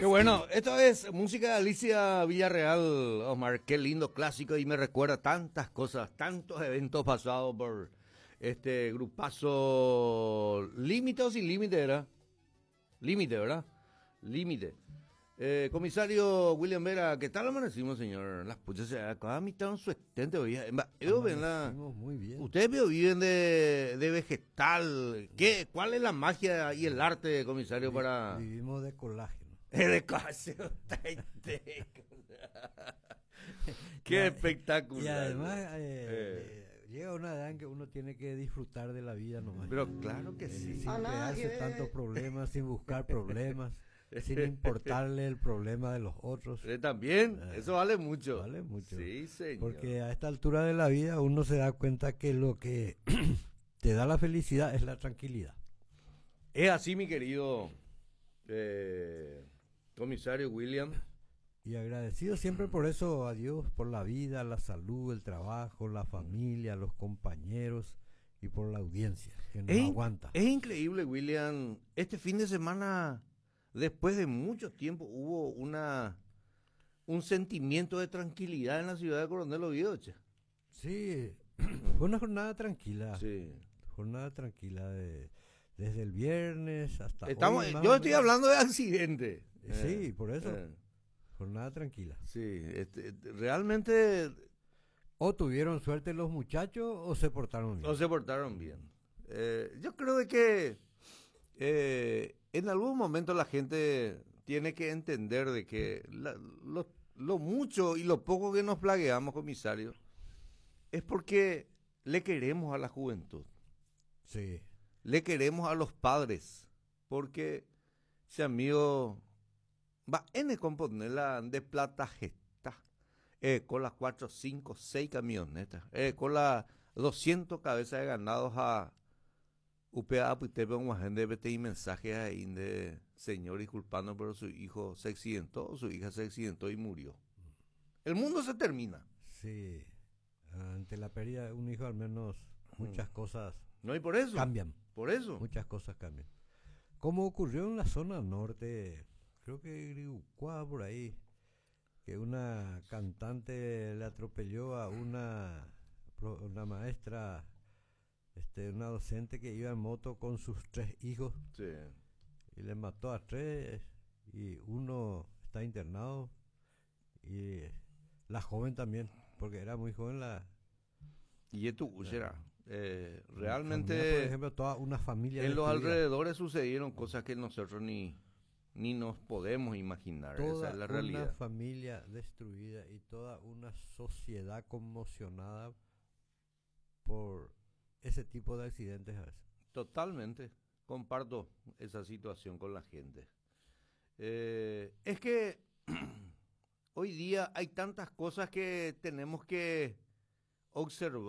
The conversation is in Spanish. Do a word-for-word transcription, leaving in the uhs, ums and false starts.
Qué bueno, esto es música de Alicia Villarreal, Omar, qué lindo clásico y me recuerda tantas cosas, tantos eventos pasados por este grupazo Límite o Sin Límite, ¿verdad? Límite, ¿verdad? Límite. Eh, comisario William Vera, ¿qué tal amanecimos, señor? Las puchas se acaba de mitad un suestente hoy. Yo ven la... Muy bien. Ustedes veo, viven de, de vegetal. ¿Qué? ¿Cuál es la magia y el arte, comisario, Vi- para...? Vivimos de colágeno. De casi Qué Y a- espectacular. Y además eh, Eh, eh, llega una edad en que uno tiene que disfrutar de la vida nomás. Pero claro que Eh, sí. Sin crearse tantos problemas, sin buscar problemas, sin importarle el problema de los otros. Eh, También, Eh, eso vale mucho. Vale mucho. Sí, señor. Porque a esta altura de la vida uno se da cuenta que lo que te da la felicidad es la tranquilidad. Es así, mi querido eh, comisario William. Y agradecido siempre por eso a Dios, por la vida, la salud, el trabajo, la familia, los compañeros y por la audiencia que nos Es, in- aguanta. es increíble, William. Este fin de semana, después de mucho tiempo, hubo una un sentimiento de tranquilidad en la ciudad de Coronel Oviedo, che. Sí, fue una jornada tranquila, Sí. jornada tranquila de, desde el viernes hasta Estamos, hoy. más yo o estoy menos. hablando de accidente. Sí, Eh, por eso, eh, jornada tranquila. sí, este, realmente O tuvieron suerte los muchachos o se portaron bien. no se portaron bien. Eh, yo creo de que eh, en algún momento la gente tiene que entender de que la- lo, lo mucho y lo poco que nos plagueamos, comisario, es porque le queremos a la juventud, Sí, le queremos a los padres, porque ese amigo va en componerla de plata gesta, eh, con las cuatro, cinco, seis camionetas, eh, con las doscientas cabezas de ganados a U P A, pues te pongo gente de y mensajes ahí de señor disculpando, pero su hijo se accidentó, su hija se accidentó y murió. El mundo se termina. sí. Ante la pérdida de un hijo al menos muchas cosas No, y por eso. cambian. Por eso. Muchas cosas cambian. Como ocurrió en la zona norte, creo que Griucuá por ahí, que una cantante le atropelló a una, pro- una maestra, este, una docente que iba en moto con sus tres hijos Sí. y le mató a tres y uno está internado y la joven también, porque era muy joven la... Y esto, Ushera, eh, Por realmente ejemplo, toda una familia en los destruida. alrededores sucedieron cosas que nosotros ni, ni nos podemos imaginar. Toda Esa es la una realidad. familia destruida y toda una sociedad conmocionada por ese tipo de accidentes a veces. Totalmente. Comparto esa situación con la gente. Eh, es que hoy día hay tantas cosas que tenemos que observar.